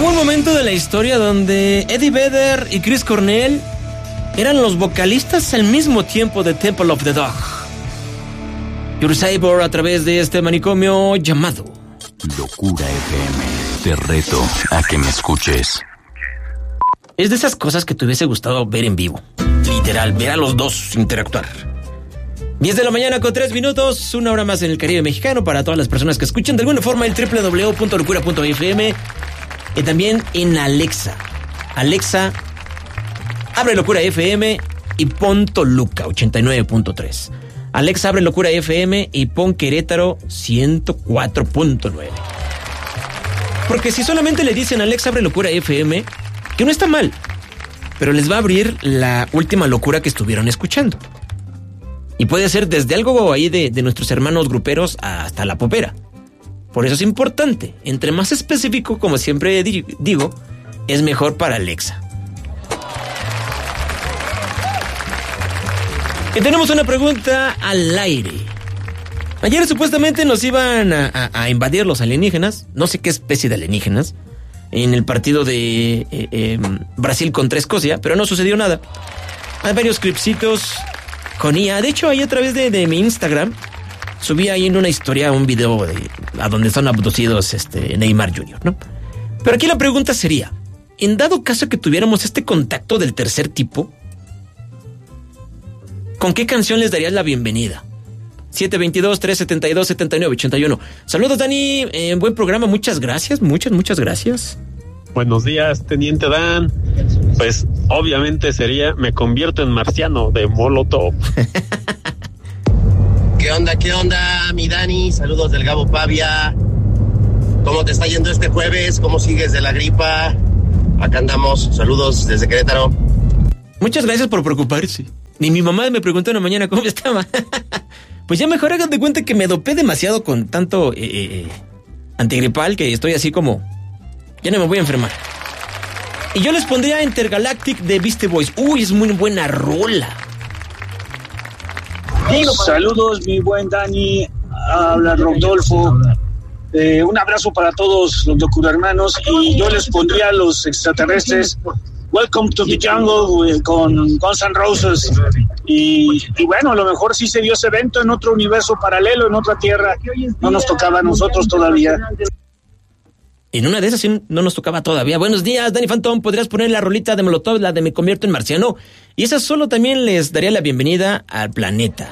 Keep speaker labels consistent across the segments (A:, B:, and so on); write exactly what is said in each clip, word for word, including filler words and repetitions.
A: Hubo un momento de la historia donde Eddie Vedder y Chris Cornell eran los vocalistas al mismo tiempo de Temple of the Dog. Your Cyborg a través de este manicomio llamado
B: Locura F M. Te reto a que me escuches.
A: Es de esas cosas que te hubiese gustado ver en vivo. Literal, ver a los dos interactuar. diez de la mañana con tres minutos, una hora más en el Caribe mexicano para todas las personas que escuchan de alguna forma el doble u doble u doble u punto locura punto f m y también en Alexa. Alexa, abre Locura F M y pon Toluca ochenta y nueve punto tres. Alexa, abre Locura F M y pon Querétaro ciento cuatro punto nueve. Porque si solamente le dicen Alexa, abre Locura F M, que no está mal, pero les va a abrir la última locura que estuvieron escuchando. Y puede ser desde algo ahí de, de nuestros hermanos gruperos hasta la popera. Por eso es importante, entre más específico, como siempre di- digo, es mejor para Alexa. Y tenemos una pregunta al aire. Ayer supuestamente nos iban a, a, a invadir los alienígenas, no sé qué especie de alienígenas, en el partido de eh, eh, Brasil contra Escocia, pero no sucedió nada. Hay varios clipsitos con I A. De hecho, ahí a través de, de mi Instagram subí ahí en una historia un video de, a donde están abducidos este, Neymar junior, ¿no? Pero aquí la pregunta sería, en dado caso que tuviéramos este contacto del tercer tipo, ¿con qué canción les darías la bienvenida? siete dos dos, tres siete dos, siete nueve ocho uno. Saludos, Dani. Eh, buen programa. Muchas gracias. Muchas, muchas gracias.
C: Buenos días, Teniente Dan. Pues obviamente sería Me convierto en marciano de Molotov.
D: ¿Qué onda, qué onda, mi Dani? Saludos del Gabo Pavia. ¿Cómo te está yendo este jueves? ¿Cómo sigues de la gripa? Acá andamos. Saludos desde Querétaro.
A: Muchas gracias por preocuparse. Ni mi mamá me preguntó en la mañana cómo estaba. Pues ya mejor hagan de cuenta que me dopé demasiado con tanto eh, eh, antigripal que estoy así como... Ya no me voy a enfermar. Y yo les pondría Intergalactic de Beastie Boys. Uy, es muy buena rola.
E: Saludos, mi buen Dani. Habla Rodolfo. Eh, un abrazo para todos los Locura hermanos. Y yo les pondría a los extraterrestres Welcome to the Jungle eh, con Guns N' Roses. Y, y bueno, a lo mejor sí se dio ese evento en otro universo paralelo, en otra tierra. No nos tocaba a nosotros todavía.
A: En una de esas sí no nos tocaba todavía. Buenos días, Dani Phantom. ¿Podrías poner la rolita de Molotov, la de Me convierto en marciano? Y esa solo también les daría la bienvenida al planeta.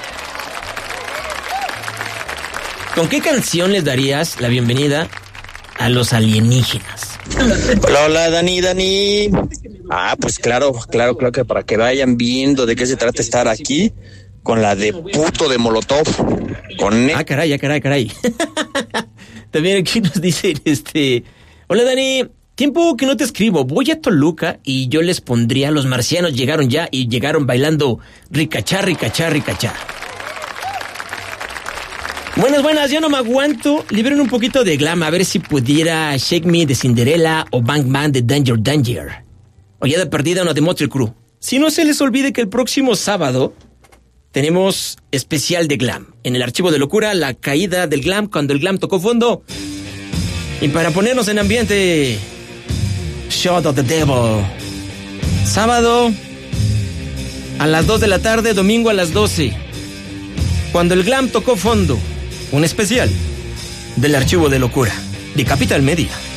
A: ¿Con qué canción les darías la bienvenida a los alienígenas?
F: Hola, hola, Dani, Dani. Ah, pues claro, claro, claro que para que vayan viendo de qué se trata estar aquí con la de puto de Molotov. Con
A: Ah, caray, ah, caray, caray. También aquí nos dicen, este... Hola, Dani. Tiempo que no te escribo. Voy a Toluca y yo les pondría Los marcianos llegaron ya y llegaron bailando ricachá, ricachá, ricachá. Buenas, buenas, yo no me aguanto. Liberen un poquito de glam, a ver si pudiera Shake Me de Cinderella o Bang Bang de Danger Danger. O ya de perdida una de Motley Crue. Si no se les olvide que el próximo sábado tenemos especial de glam. En el archivo de locura, la caída del glam cuando el glam tocó fondo. Y para ponernos en ambiente, Shot of the Devil. Sábado a las dos de la tarde, domingo a las doce. Cuando el glam tocó fondo. Un especial del archivo de locura de Capital Media.